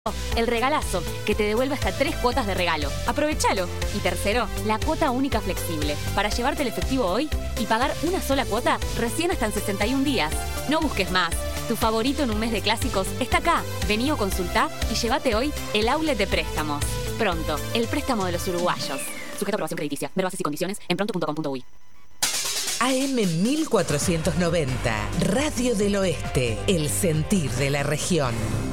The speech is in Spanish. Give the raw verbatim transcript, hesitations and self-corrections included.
El regalazo, que te devuelve hasta tres cuotas de regalo. Aprovechalo. Y tercero, la cuota única flexible, para llevarte el efectivo hoy y pagar una sola cuota recién hasta en sesenta y un días. No busques más. Tu favorito en un mes de clásicos está acá. Vení o consultá y llévate hoy el outlet de préstamos. Pronto, el préstamo de los uruguayos. Sujeto a aprobación crediticia. Ver bases y condiciones en pronto punto com punto uy. A M mil cuatrocientos noventa, Radio del Oeste, el sentir de la región.